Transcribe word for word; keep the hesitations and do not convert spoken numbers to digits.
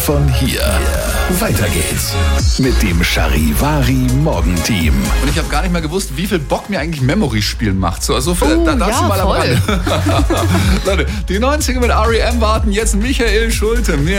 von hier. Weiter geht's mit dem Charivari Morgenteam. Und ich habe gar nicht mal gewusst, wie viel Bock mir eigentlich Memory-Spielen macht. So, also für, Oh, da darfst ja, du mal am voll. Rande. Leute, die neunziger mit R E M warten jetzt Michael Schulte. Mir